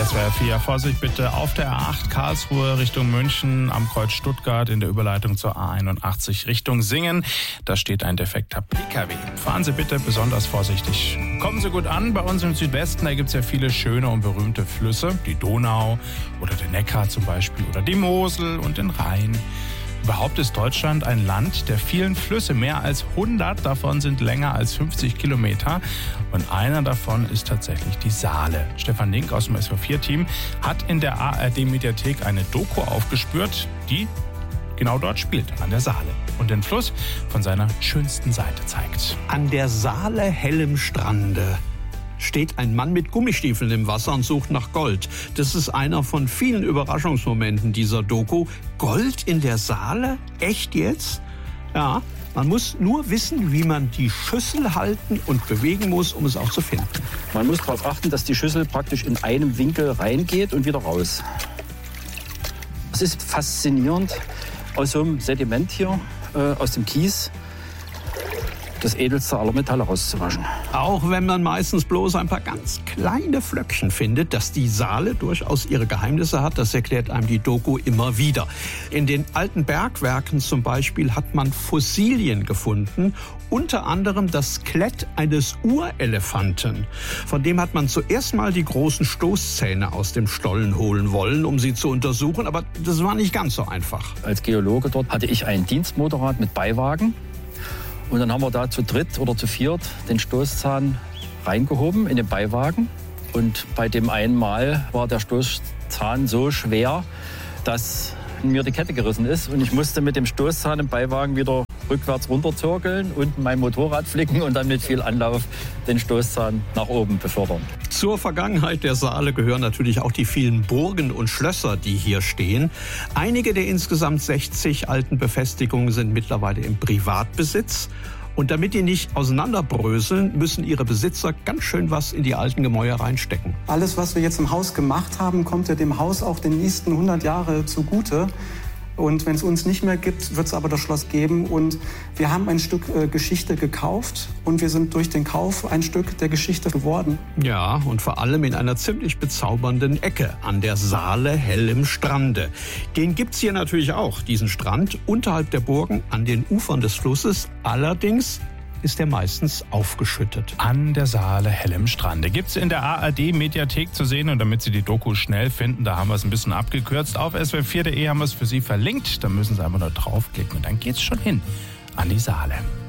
SWR 4. Vorsicht bitte auf der A8 Karlsruhe Richtung München, am Kreuz Stuttgart in der Überleitung zur A81 Richtung Singen. Da steht ein defekter PKW. Fahren Sie bitte besonders vorsichtig. Kommen Sie gut an bei uns im Südwesten. Da gibt es ja viele schöne und berühmte Flüsse. Die Donau oder der Neckar zum Beispiel oder die Mosel und den Rhein. Überhaupt ist Deutschland ein Land der vielen Flüsse. Mehr als 100 davon sind länger als 50 Kilometer. Und einer davon ist tatsächlich die Saale. Stefan Link aus dem SWR4-Team hat in der ARD-Mediathek eine Doku aufgespürt, die genau dort spielt, an der Saale. Und den Fluss von seiner schönsten Seite zeigt. An der Saale hellem Strande steht ein Mann mit Gummistiefeln im Wasser und sucht nach Gold. Das ist einer von vielen Überraschungsmomenten dieser Doku. Gold in der Saale? Echt jetzt? Ja, man muss nur wissen, wie man die Schüssel halten und bewegen muss, um es auch zu finden. Man muss darauf achten, dass die Schüssel praktisch in einem Winkel reingeht und wieder raus. Es ist faszinierend, aus so einem Sediment hier, aus dem Kies, das edelste aller Metalle rauszuwaschen. Auch wenn man meistens bloß ein paar ganz kleine Flöckchen findet, dass die Saale durchaus ihre Geheimnisse hat, das erklärt einem die Doku immer wieder. In den alten Bergwerken zum Beispiel hat man Fossilien gefunden, unter anderem das Skelett eines Urelefanten. Von dem hat man zuerst mal die großen Stoßzähne aus dem Stollen holen wollen, um sie zu untersuchen, aber das war nicht ganz so einfach. Als Geologe dort hatte ich ein Dienstmotorrad mit Beiwagen. Und dann haben wir da zu dritt oder zu viert den Stoßzahn reingehoben in den Beiwagen. Und bei dem einen Mal war der Stoßzahn so schwer, dass mir die Kette gerissen ist. Und ich musste mit dem Stoßzahn im Beiwagen wieder rückwärts runterzirkeln und mein Motorrad flicken und dann mit viel Anlauf den Stoßzahn nach oben befördern. Zur Vergangenheit der Saale gehören natürlich auch die vielen Burgen und Schlösser, die hier stehen. Einige der insgesamt 60 alten Befestigungen sind mittlerweile im Privatbesitz. Und damit die nicht auseinanderbröseln, müssen ihre Besitzer ganz schön was in die alten Gemäuer reinstecken. Alles, was wir jetzt im Haus gemacht haben, kommt ja dem Haus auch den nächsten 100 Jahre zugute. Und wenn es uns nicht mehr gibt, wird es aber das Schloss geben. Und wir haben ein Stück Geschichte gekauft und wir sind durch den Kauf ein Stück der Geschichte geworden. Ja, und vor allem in einer ziemlich bezaubernden Ecke an der Saale hellem Strande. Den gibt's hier natürlich auch, diesen Strand, unterhalb der Burgen an den Ufern des Flusses. Allerdings ist er meistens aufgeschüttet. An der Saale hellem Strande gibt's in der ARD-Mediathek zu sehen. Und damit Sie die Doku schnell finden, da haben wir es ein bisschen abgekürzt. Auf swr4.de haben wir es für Sie verlinkt. Da müssen Sie einfach nur draufklicken und dann geht's schon hin an die Saale.